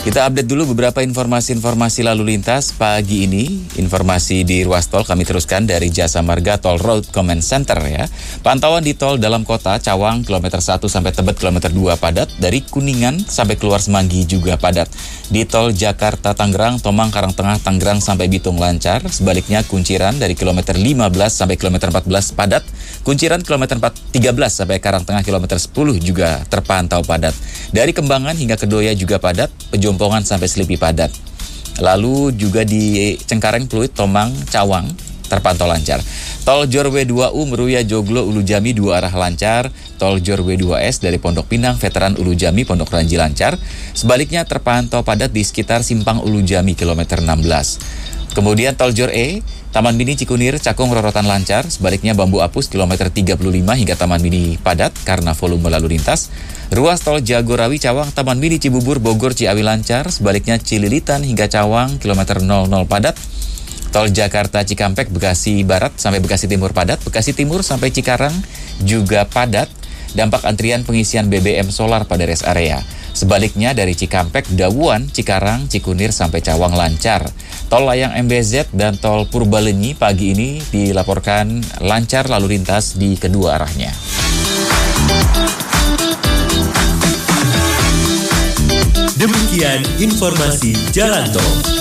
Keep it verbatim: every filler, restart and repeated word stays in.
Kita update dulu beberapa informasi-informasi lalu lintas pagi ini. Informasi di ruas tol kami teruskan dari Jasa Marga Toll Road Command Center ya. Pantauan di tol dalam kota Cawang kilometer satu sampai Tebet kilometer dua padat. Dari Kuningan sampai keluar Semanggi juga padat. Di tol Jakarta Tangerang, Tomang Karangtengah Tangerang sampai Bitung lancar. Sebaliknya Kunciran dari kilometer lima belas sampai kilometer empat belas padat. Kunciran kilometer tiga belas sampai Karangtengah kilometer sepuluh juga terpantau padat. Dari Kembangan hingga Kedoya juga padat. Pejompongan sampai Selipi padat. Lalu juga di Cengkareng Pluit, Tomang, Cawang terpantau lancar. Tol Jor W dua U Meruya Joglo Ulu Jami dua arah lancar. Tol Jor W dua S dari Pondok Pinang Veteran Ulu Jami Pondok Ranji lancar. Sebaliknya terpantau padat di sekitar Simpang Ulu Jami kilometer enam belas. Kemudian Tol Jor E Taman Mini Cikunir Cakung Rorotan lancar. Sebaliknya Bambu Apus kilometer tiga puluh lima hingga Taman Mini padat karena volume lalu lintas. Ruas tol Jagorawi Cawang Taman Mini Cibubur Bogor Ciawi lancar. Sebaliknya Cililitan hingga Cawang kilometer nol nol padat. Tol Jakarta Cikampek Bekasi Barat sampai Bekasi Timur padat. Bekasi Timur sampai Cikarang juga padat. Dampak antrian pengisian B B M solar pada rest area. Sebaliknya dari Cikampek, Dawuan, Cikarang, Cikunir sampai Cawang lancar. Tol Layang M B Z dan Tol Purbalenyi pagi ini dilaporkan lancar lalu lintas di kedua arahnya. Demikian informasi Jalan Tol.